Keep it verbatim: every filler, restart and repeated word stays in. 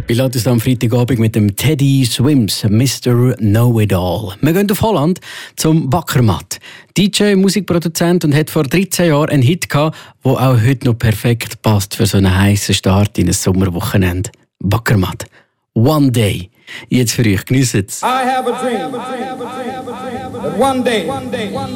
Ich lade es am Freitagabend mit dem Teddy Swims, Mister Know-It-All. Wir gehen auf Holland zum Backermat. D J, Musikproduzent und hat vor dreizehn Jahren einen Hit gehabt, der auch heute noch perfekt passt für so einen heissen Start in ein Sommerwochenende. Backermat. One Day. Jetzt für euch. Geniessen es. I have a dream. That one day, one day, one